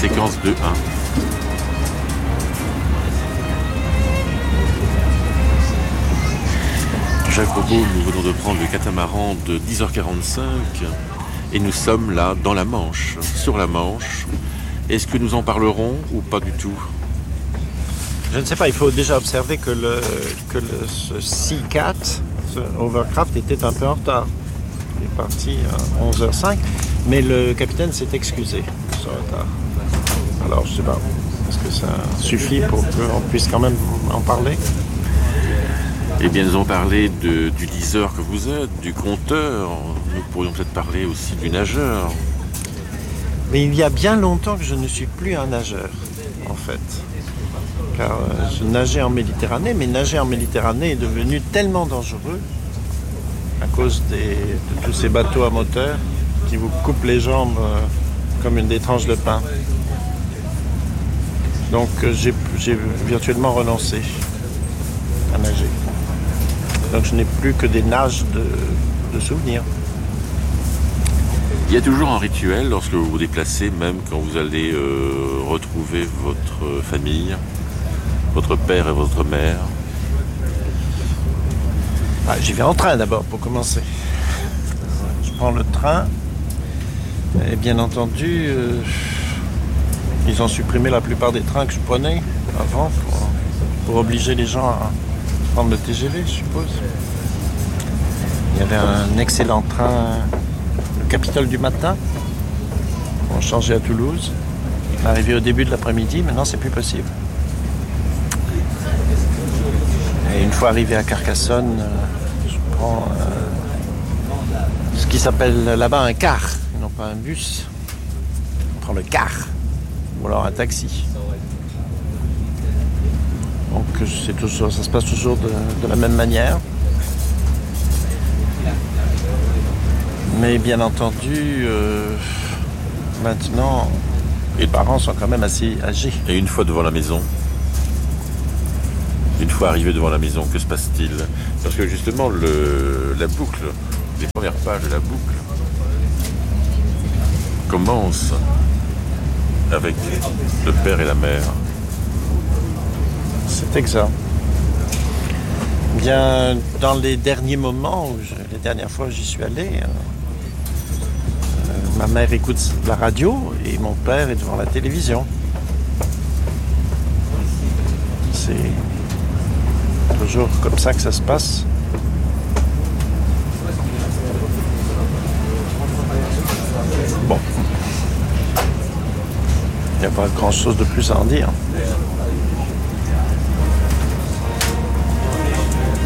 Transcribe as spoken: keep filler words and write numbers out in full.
séquence deux un. Jacques Robot, nous venons de prendre le catamaran de dix heures quarante-cinq et nous sommes là dans la Manche, sur la Manche. Est-ce que nous en parlerons ou pas du tout? Je ne sais pas, il faut déjà observer que, le, que le, ce Sea Cat, ce Overcraft, était un peu en retard. Il est parti à onze heures cinq, mais le capitaine s'est excusé de ce retard. Alors, je ne sais pas, est-ce que ça suffit pour qu'on puisse quand même en parler? Eh bien, nous allons parler de, du diseur que vous êtes, du compteur. Nous pourrions peut-être parler aussi du nageur. Mais il y a bien longtemps que je ne suis plus un nageur, en fait. Car euh, je nageais en Méditerranée, mais nager en Méditerranée est devenu tellement dangereux à cause des, de tous ces bateaux à moteur qui vous coupent les jambes euh, comme une des tranches de pain. Donc euh, j'ai, j'ai virtuellement renoncé à nager. Donc je n'ai plus que des nages de, de souvenirs. Il y a toujours un rituel lorsque vous vous déplacez, même quand vous allez euh, retrouver votre famille, votre père et votre mère. Ah, j'y vais en train d'abord pour commencer. Je prends le train et bien entendu, euh, ils ont supprimé la plupart des trains que je prenais avant pour, pour obliger les gens à prendre le T G V, je suppose. Il y avait un excellent train, le Capitole du matin, on changeait à Toulouse. On est arrivé au début de l'après-midi, maintenant c'est plus possible. Et une fois arrivé à Carcassonne, euh, je prends euh, ce qui s'appelle là-bas un car, non pas un bus. On prend le car, ou alors un taxi. Donc c'est toujours, ça se passe toujours de, de la même manière. Mais bien entendu, euh, maintenant, les parents sont quand même assez âgés. Et une fois devant la maison, une fois arrivé devant la maison, que se passe-t-il? Parce que justement, le, la boucle, les premières pages de la boucle commencent avec le père et la mère. C'est exact. Bien, dans les derniers moments, où je, les dernières fois où j'y suis allé, euh, euh, ma mère écoute la radio et mon père est devant la télévision. C'est toujours comme ça que ça se passe. Bon. Il n'y a pas grand-chose de plus à en dire.